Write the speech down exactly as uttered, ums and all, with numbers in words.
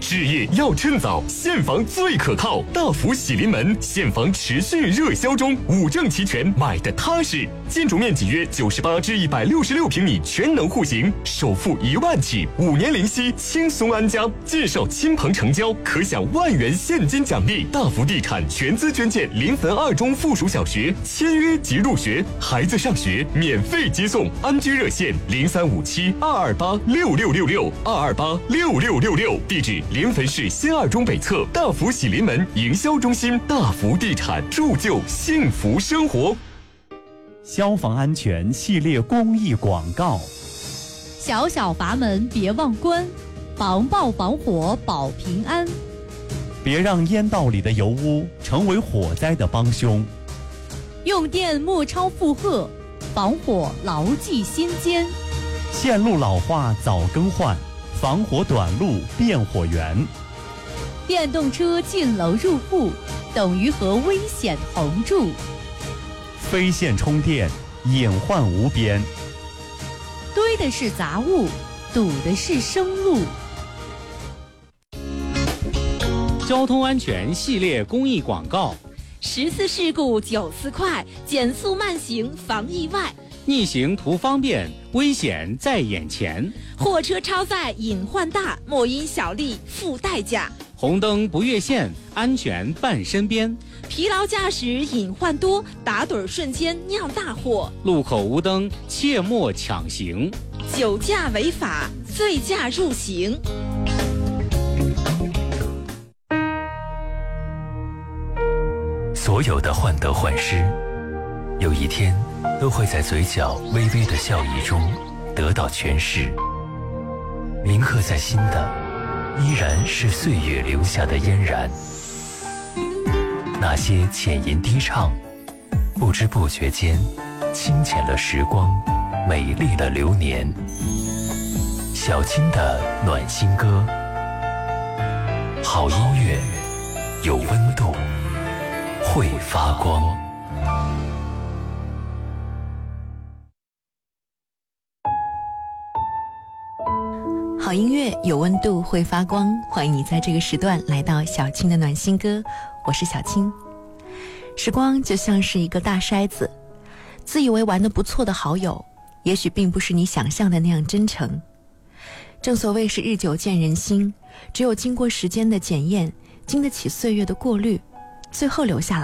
置业要趁早，现房最可靠。大福喜临门，现房持续热销中，五证齐全，买的踏实。建筑面积约九十八至一百六十六平米，全能户型，首付一万起，五年零息，轻松安家。介绍亲朋成交，可享万元现金奖励。大福地产全资捐建临汾二中附属小学，签约即入学，孩子上学免费接送。安居热线零三五七二二八六六六六二二八六六六六，地址临汾市新二中北侧大福喜临门营销中心。大福地产铸就幸福生活。 消防安全系列公益广告： 小小阀门别忘关，防爆防火保平安。 别让烟道里的油污成为火灾的帮凶。 用电莫超负荷，防火牢记心间。 线路老化早更换，防火短路变火源。 电动车进楼入户，等于和危险同住。 非线充电，隐患无边。 堆的是杂物，堵的是生路。 交通安全系列公益广告： 十次事故九次快，减速慢行防意外。 逆行图方便，危险在眼前。 货车超载隐患大，莫因小利付代价。 红灯不越线，安全伴身边。 疲劳驾驶隐患多，打盹瞬间酿大祸。 路口无灯，切莫抢行。 酒驾违法，醉驾入刑。 所有的患得患失，有一天都会在嘴角微微的笑意中得到诠释。铭刻在心的，依然是岁月留下的嫣然。那些浅吟低唱，不知不觉间清浅了时光，美丽了流年。小青的暖心歌，好音乐，有温度，会发光。 好音乐有温度，会发光。欢迎你在这个时段来到小青的暖心歌，我是小青。时光就像是一个大筛子，自以为玩得不错的好友，也许并不是你想象的那样真诚。正所谓是日久见人心，只有经过时间的检验，经得起岁月的过滤，最后留下来